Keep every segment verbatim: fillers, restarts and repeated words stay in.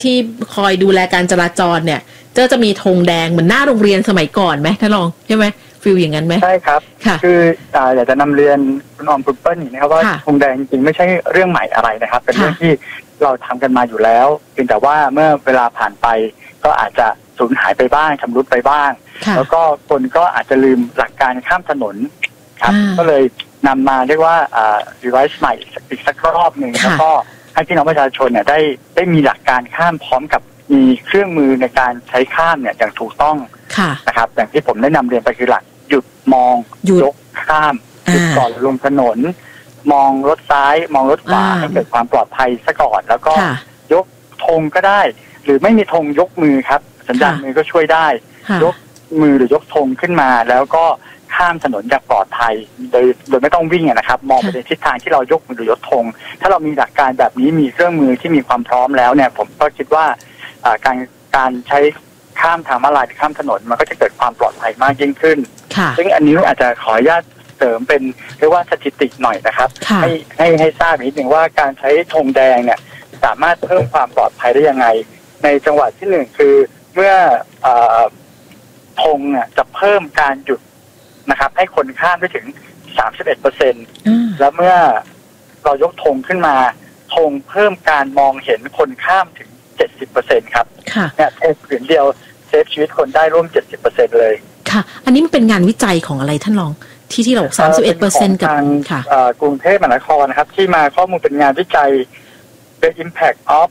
ที่คอยดูแลการจราจรเนี่ยเจ้าจะมีธงแดงเหมือนหน้าโรงเรียนสมัยก่อนไหมท่านรองใช่ไหมฟิลอย่างนั้นไหมใช่ครับคืออยากจะนำเรียนคุณออมคุณเปิ้ลนะครับว่าธงแดงจริงๆไม่ใช่เรื่องใหม่อะไรนะครับเป็นเรื่องที่เราทำกันมาอยู่แล้วเพียงแต่ว่าเมื่อเวลาผ่านไปก็อาจจะสูญหายไปบ้างชำรุดไปบ้างแล้วก็คนก็อาจจะลืมหลักการข้ามถนนครับก็เลยนำมาเรียกว่าอ่า revise ใหม่อีกสักรอบหนึ่งแล้วก็ให้พี่น้องประชาชนเนี่ยได้ได้มีหลักการข้ามพร้อมกับมีเครื่องมือในการใช้ข้ามเนี่ยอย่างถูกต้องนะครับอย่างที่ผมได้นำเรียนไปคือหลักหยุดมองยกข้ามหยุดก่อนลงถนนมองรถซ้ายมองรถขวาให้เกิดความปลอดภัยซะก่อนแล้วก็ยกธงก็ได้หรือไม่มีธงยกมือครับสัญญาณมือก็ช่วยได้ยกมือหรือยกธงขึ้นมาแล้วก็ข้ามถนนอย่างปลอดภัยโดยโดยไม่ต้องวิ่งนะครับมองไปในทิศทางที่เรายกมือหรือยกธงถ้าเรามีหลักการแบบนี้มีเครื่องมือที่มีความพร้อมแล้วเนี่ยผมก็คิดว่าการการใช้ข้ามทางม้าลายหรือข้ามถนนมันก็จะเกิดความปลอดภัยมากยิ่งขึ้นซึ่งอันนี้อาจจะขออนุญาตเสริมเป็นเรียกว่าสถิติหน่อยนะครับให้ให้ให้ทราบนิดหนึ่งว่าการใช้ธงแดงเนี่ยสามารถเพิ่มความปลอดภัยได้ยังไงในจังหวัดที่หนึ่งคือเมื่อธงเนี่ยจะเพิ่มการหยุดนะครับให้คนข้ามได้ถึง สามสิบเอ็ดเปอร์เซ็นต์ แล้วเมื่อเรายกธงขึ้นมาธงเพิ่มการมองเห็นคนข้ามถึง เจ็ดสิบเปอร์เซ็นต์ ครับเนี่ยธงผืนเดียวเซฟชีวิตคนได้ร่วม เจ็ดสิบเปอร์เซ็นต์ เลยค่ะอันนี้มันเป็นงานวิจัยของอะไรท่านรองที่ที่เรา สามสิบเอ็ดเปอร์เซ็นต์ กับค่ะกรุงเทพมหานครนะครับที่มาข้อมูลเป็นงานวิจัย The Impact of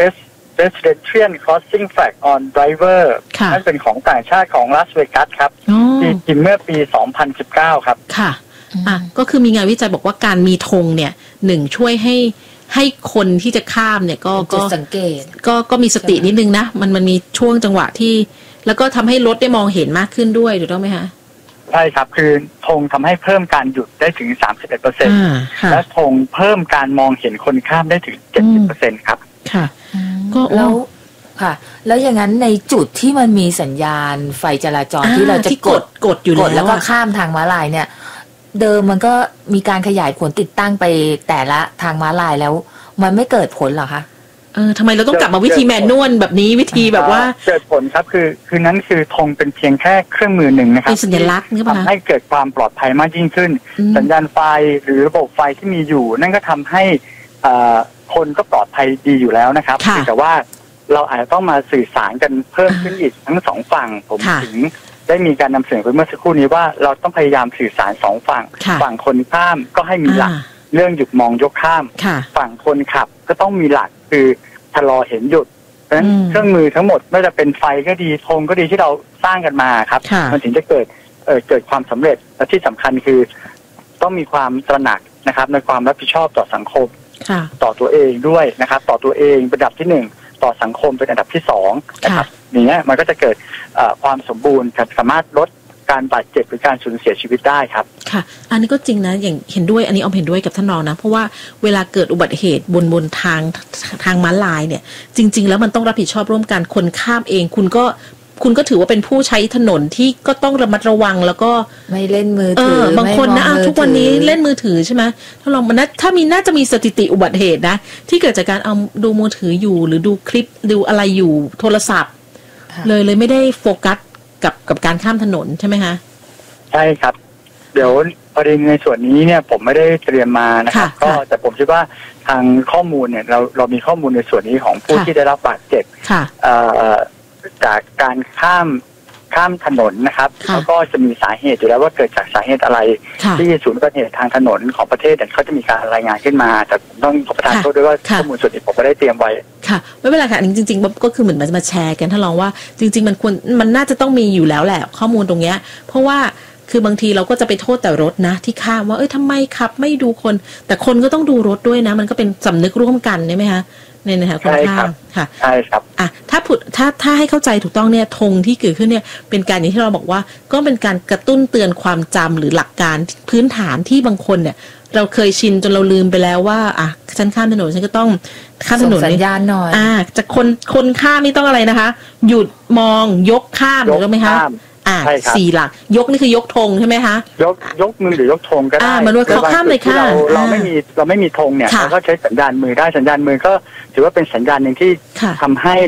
Pedestrian Crossing Flag on Driver นั่นเป็นของต่างชาติของลาสเวกัสครับที่พิมพ์เมื่อปีสองพันสิบเก้าครับค่ะอ่ะก็คือมีงานวิจัยบอกว่าการมีธงเนี่ยหนึ่งช่วยให้ให้คนที่จะข้ามเนี่ยก็ก็สังเกตก็ก็มีสตินิดนึงนะมันมันมีช่วงจังหวะที่แล้วก็ทำให้รถได้มองเห็นมากขึ้นด้วยถูกต้องไหมคะใช่ครับคือธงทำให้เพิ่มการหยุดได้ถึง สามสิบเอ็ดเปอร์เซ็นต์ และธงเพิ่มการมองเห็นคนข้ามได้ถึง เจ็ดสิบเปอร์เซ็นต์ ครับค่ะก็แล้วค่ะแล้วอย่างนั้นในจุดที่มันมีสัญญาณไฟจราจรที่เราจะกดกดอยู่แล้วแล้วก็ข้ามทางม้าลายเนี่ยเดิมมันก็มีการขยายผลติดตั้งไปแต่ละทางม้าลายแล้วมันไม่เกิดผลหรอคะเออทำไมเราต้องกลับมาวิธีแมนนวลแบบนี้วิธีแบบว่าเกิดผลครับคือคือนั้นคือธงเป็นเพียงแค่เครื่องมือหนึ่งนะครับเป็นสัญลักษณ์นี่ป่ะทำให้เกิดความปลอดภัยมากยิ่งขึ้นสัญญาณไฟหรือระบบไฟที่มีอยู่นั่นก็ทำให้คนก็ปลอดภัยดีอยู่แล้วนะครับแต่ว่าเราอาจจะต้องมาสื่อสารกันเพิ่มขึ้นอีกทั้งสองฝั่งผมถึงได้มีการนำเสนอไปเมื่อสักครู่นี้ว่าเราต้องพยายามสื่อสารสองฝั่งฝั่งคนข้ามก็ให้มีหลักเรื่องหยุดมองยกข้ามฝั่งคนขับก็ต้องมีหลักคือชะลอเห็นหยุดเพราะฉะนั้นเครื่องมือทั้งหมดไม่ว่าจะเป็นไฟก็ดีธงก็ดีที่เราสร้างกันมาครับมันถึงจะเกิดเอ่อเกิดความสำเร็จและที่สำคัญคือต้องมีความตระหนักนะครับในความรับผิดชอบต่อสังคมต่อตัวเองด้วยนะครับต่อตัวเองเป็นอันดับที่หนึ่งต่อสังคมเป็นอันดับที่สองนะครับอย่างเงี้ยมันก็จะเกิดความสมบูรณ์สามารถลดการบาดเจ็บหรือการสูญเสียชีวิตได้ครับค่ะอันนี้ก็จริงนะอย่างเห็นด้วยอันนี้ออมเห็นด้วยกับท่านรองนะเพราะว่าเวลาเกิดอุบัติเหตุบนบนทางทางม้าลายเนี่ยจริงๆแล้วมันต้องรับผิดชอบร่วมกันคนข้ามเองคุณก็คุณก็ถือว่าเป็นผู้ใช้ถนนที่ก็ต้องระมัดระวังแล้วก็ไม่เล่นมือถือบางคนนะทุกวันนี้เล่นมือถือใช่ไหมถ้าลองมันนะถ้ามีน่าจะมีสถิติอุบัติเหตุนะที่เกิดจากการเอาดูมือถืออยู่หรือดูคลิปดูอะไรอยู่โทรศัพท์เลยเลยไม่ได้โฟกัสกับกับการข้ามถนนใช่ไหมคะใช่ครับเดี๋ยวประเด็นในส่วนนี้เนี่ยผมไม่ได้เตรียมมานะครับก็แต่ผมคิดว่าทางข้อมูลเนี่ยเราเรามีข้อมูลในส่วนนี้ของผู้ที่ได้รับบาดเจ็บจากการข้ามข้ามถนนนะครับแล้วก็จะมีสาเหตุอยู่แล้วว่าเกิดจากสาเหตุอะไรที่ศูนย์อุบัติเหตุทางถนนของประเทศเขาจะมีการรายงานขึ้นมาแต่ผมต้องขอประทานโทษด้วยว่าข้อมูลส่วนนี้ผมไม่ได้เตรียมไว้ค่ะไม่เป็นไรค่ะจริงๆก็คือเหมือนมันจะมาแชร์กันถ้าลองว่าจริงๆมันควรมันน่าจะต้องมีอยู่แล้วแหละข้อมูลตรงเนี้ยเพราะว่าคือบางทีเราก็จะไปโทษแต่รถนะที่ข้ามว่าเอ้ยทำไมขับไม่ดูคนแต่คนก็ต้องดูรถด้วยนะมันก็เป็นสำนึกร่วมกันใช่ไหมคะเนี่ยนะคะคนข้ามค่ะใช่ครับอ่ะถ้าผุดถ้าถ้าให้เข้าใจถูกต้องเนี่ยธงที่เกิดขึ้นเนี่ยเป็นการอย่างที่เราบอกว่าก็เป็นการกระตุ้นเตือนความจำหรือหลักการพื้นฐานที่บางคนเนี่ยเราเคยชินจนเราลืมไปแล้วว่าอ่ะฉันข้ามถนนฉันก็ต้องข้ามถนนสัญญาณหน่อยอ่าจะคนคนข้ามนี่ต้องอะไรนะคะหยุดมองยกข้ามหรือไหมคะอ่าสี่หลักยกนี่คือยกธงใช่ไหมคะยกยกมือหรือยกธงก็ได้อ่ามันว่าเขาข้ามเลยค่ะเราเราไม่มีเราไม่มีธงเนี่ยเราก็ใช้สัญญาณมือได้สัญญาณมือก็ถือว่าเป็นสัญญาณหนึ่งที่ทำให้